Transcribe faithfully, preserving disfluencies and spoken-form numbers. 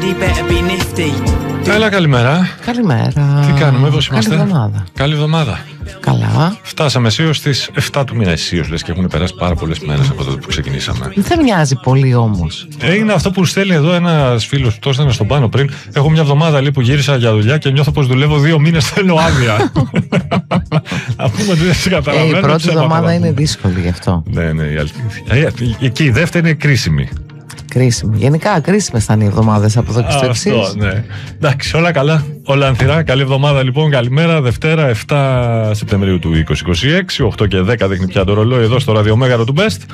Έλα, καλημέρα. Καλημέρα. Τι κάνουμε, εδώ είμαστε? Καλή εβδομάδα. Καλή εβδομάδα. Καλά. Φτάσαμε αισίως στις εφτά του μήνα. Αισίως λες και έχουν περάσει πάρα πολλές μέρες από τότε που ξεκινήσαμε. Δεν μοιάζει πολύ όμως. Ε, είναι αυτό που στέλνει εδώ ένας φίλος που το έστελνε στον πάνω πριν. Έχω μια εβδομάδα λέει, που γύρισα για δουλειά και νιώθω πως δουλεύω δύο μήνες. Θέλω άδεια. Να πούμε ότι δεν σε καταλαβαίνω. Ε, η πρώτη εβδομάδα είναι δύσκολη γι' αυτό. Ναι, ναι. Και η δεύτερη είναι κρίσιμη. Κρίσιμη. Γενικά κρίσιμες ήταν οι εβδομάδες από εδώ και στο εξής. Ναι. Εντάξει, όλα καλά. Όλα ανθυρά. Καλή εβδομάδα λοιπόν. Καλημέρα. Δευτέρα εφτά Σεπτεμβρίου του είκοσι είκοσι έξι. οκτώ και δέκα δείχνει πια το ρολόι εδώ στο ραδιομέγαρο του Best.